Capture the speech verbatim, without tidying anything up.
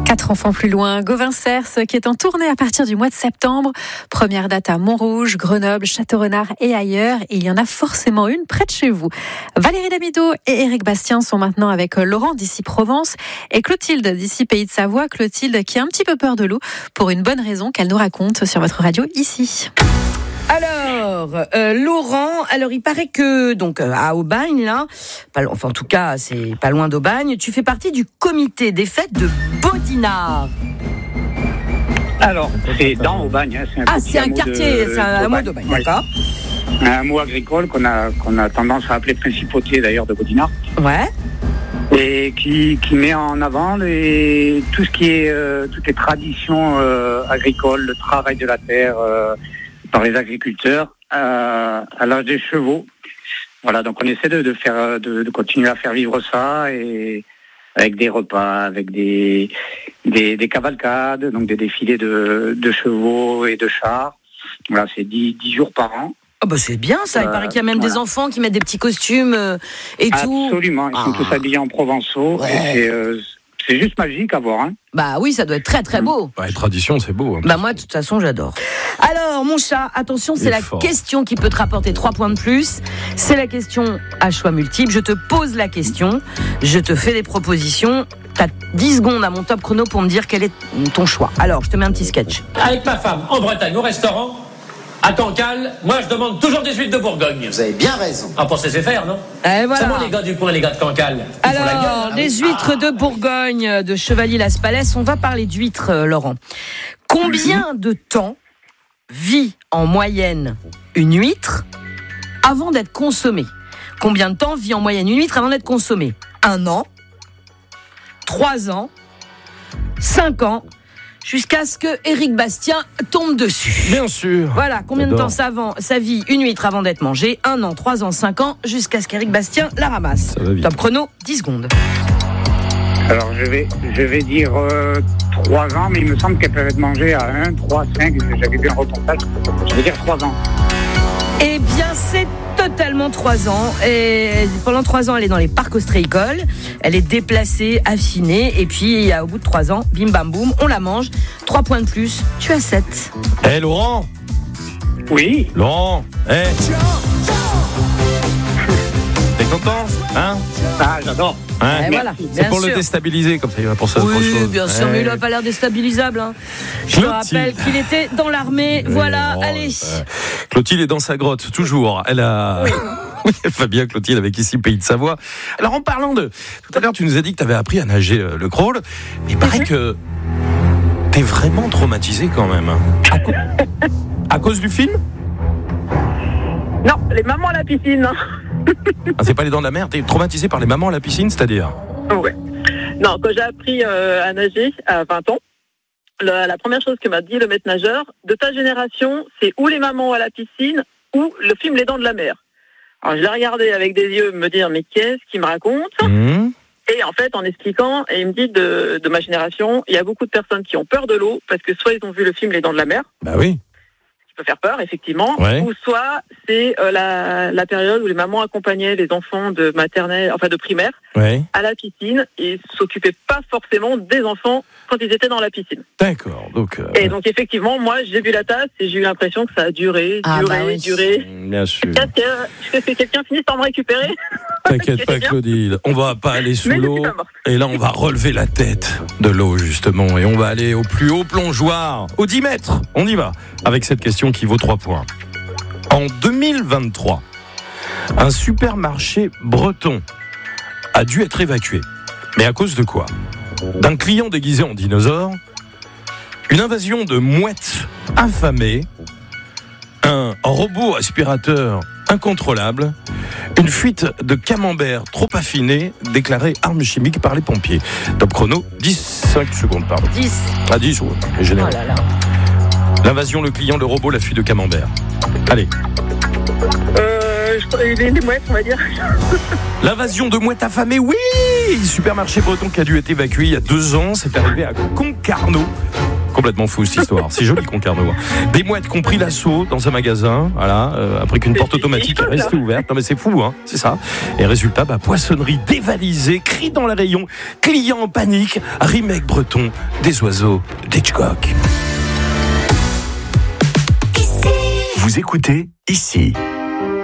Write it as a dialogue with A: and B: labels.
A: Quatre enfants plus loin, Gauvin Cers qui est en tournée à partir du mois de septembre. Première date à Montrouge, Grenoble, Châteaurenard et ailleurs. Et il y en a forcément une près de chez vous. Valérie Damido et Éric Bastien sont maintenant avec Laurent d'ici Provence et Clotilde d'ici Pays de Savoie. Clotilde qui a un petit peu peur de l'eau pour une bonne raison qu'elle nous raconte sur votre radio ici.
B: Alors, euh, Laurent, alors il paraît que, donc à Aubagne, là, pas, enfin en tout cas, c'est pas loin d'Aubagne, tu fais partie du comité des fêtes de Bodinard.
C: Alors, c'est dans Aubagne. Hein, c'est un
B: ah, c'est un quartier,
C: de,
B: c'est un hameau d'Aubagne, oui. D'accord.
C: Un hameau agricole qu'on a, qu'on a tendance à appeler principauté d'ailleurs de Bodinard.
B: Ouais.
C: Et qui, qui met en avant les, tout ce qui est, euh, toutes les traditions euh, agricoles, le travail de la terre, euh, par les agriculteurs euh, à l'âge des chevaux. Voilà, donc on essaie de, de faire, de, de continuer à faire vivre ça et avec des repas, avec des des, des cavalcades, donc des défilés de, de chevaux et de chars. Voilà, c'est dix, dix jours par an.
B: Oh bah c'est bien ça. Il euh, paraît qu'il y a même voilà. des enfants qui mettent des petits costumes euh, et
C: Absolument.
B: tout.
C: Absolument, ils sont ah. tous habillés en provençaux. Ouais. Et c'est, euh, c'est juste magique à voir. Hein.
B: Bah oui, ça doit être très très beau.
D: Bah, les traditions, c'est beau. Hein.
B: Bah moi, de toute façon, j'adore. Alors, mon chat, attention, c'est la fort. question qui peut te rapporter trois points de plus. C'est la question à choix multiple. Je te pose la question, je te fais des propositions. T'as dix secondes à mon top chrono pour me dire quel est ton choix. Alors, je te mets un petit sketch.
E: Avec ma femme, en Bretagne, au restaurant, à Cancale, moi je demande toujours des huîtres de Bourgogne.
F: Vous avez bien raison.
E: Ah, pour cesser faire, non ?
B: Et voilà.
E: C'est bon, les gars du coin, les gars de Cancale. Ils
B: Alors,
E: gueule, hein.
B: des huîtres de Bourgogne, de Chevalier-Las Palais. On va parler d'huîtres, euh, Laurent. Combien de temps vit en moyenne une huître avant d'être consommée ? Combien de temps vit en moyenne une huître avant d'être consommée ? Un an, trois ans, cinq ans, jusqu'à ce que Éric Bastien tombe dessus.
D: Bien sûr.
B: Voilà, combien
D: J'adore.
B: de temps ça, vend, ça vit une huître avant d'être mangée ? Un an, trois ans, cinq ans, jusqu'à ce qu'Éric Bastien la ramasse.
D: Ça va vite.
B: Top chrono, dix secondes.
C: Alors je vais, je vais dire euh, trois ans, mais il me semble qu'elles peuvent être mangées à un, trois, cinq. J'avais vu un reportage. Je vais dire trois ans.
B: Eh bien, c'est totalement trois ans. Et pendant trois ans, elle est dans les parcs ostréicoles. Elle est déplacée, affinée. Et puis, au bout de trois ans, bim bam boum, on la mange. Trois points de plus, tu as sept.
D: Eh, hey, Laurent.
C: Oui.
D: Laurent, eh. Hey. T'es content, hein?
C: Ah, j'adore.
D: Hein,
B: voilà,
D: c'est pour
B: sûr.
D: le déstabiliser, comme ça il va penser à autre
B: oui,
D: chose.
B: Oui, bien sûr,
D: ouais.
B: mais il n'a pas l'air déstabilisable. Hein. Je
D: Clotilde.
B: te rappelle qu'il était dans l'armée. Oui, voilà, oh, allez.
D: Euh, Clotilde est dans sa grotte, toujours. Elle a. Oui. Fabien Clotilde avec ici Pays de Savoie. Alors en parlant de. Tout à l'heure, tu nous as dit que tu avais appris à nager euh, le crawl. Il paraît mm-hmm. que. T'es vraiment traumatisé quand même. À, co- à cause du film ?
G: Non, les mamans à la piscine.
D: Ah, c'est pas les dents de la mer, t'es traumatisé par les mamans à la piscine, c'est-à-dire ?
G: Ouais. Non, quand j'ai appris euh, à nager à vingt ans, la, la première chose que m'a dit le maître nageur, de ta génération, c'est ou les mamans à la piscine ou le film Les Dents de la Mer. Alors je l'ai regardé avec des yeux, me dire mais qu'est-ce qu'il me raconte ?
D: mmh.
G: Et en fait, en expliquant, et il me dit de, de ma génération, il y a beaucoup de personnes qui ont peur de l'eau parce que soit ils ont vu le film Les Dents de la Mer.
D: Bah oui.
G: Peut faire peur, effectivement,
D: ouais.
G: ou soit c'est euh, la, la période où les mamans accompagnaient les enfants de maternelle, enfin de primaire,
D: ouais.
G: à la piscine et s'occupaient pas forcément des enfants quand ils étaient dans la piscine.
D: D'accord. Donc, euh...
G: Et donc effectivement, moi j'ai vu la tasse et j'ai eu l'impression que ça a duré,
B: ah,
G: duré,
B: bah oui.
G: duré.
D: Bien sûr.
G: Est-ce que quelqu'un finisse par me récupérer ?
D: T'inquiète pas, Claudine. On va pas aller sous l'eau. Et là, on va relever la tête de l'eau, justement. Et on va aller au plus haut plongeoir, aux dix mètres. On y va. Avec cette question qui vaut trois points. En deux mille vingt-trois, un supermarché breton a dû être évacué. Mais à cause de quoi ? D'un client déguisé en dinosaure, une invasion de mouettes affamées, un robot aspirateur incontrôlable, une fuite de camembert trop affiné, déclarée arme chimique par les pompiers. Top chrono, dix-cinq secondes, pardon.
B: dix.
D: Ah, dix secondes, c'est général.
B: Oh là là.
D: L'invasion, le client, le robot, la fuite de camembert. Allez.
G: Euh, je, des, des mouettes, on va dire.
D: L'invasion de mouettes affamées, oui. Supermarché breton qui a dû être évacué il y a deux ans. C'est arrivé à Concarneau. Complètement fou cette histoire. C'est joli Concarneau. Des mouettes qui ont pris l'assaut dans un magasin, voilà, euh, après qu'une porte automatique est restée ouverte. Non mais c'est fou, hein, c'est ça. Et résultat, bah, poissonnerie dévalisée, cris dans les rayons, clients en panique, remake breton des oiseaux d'Hitchcock.
F: Vous écoutez ici.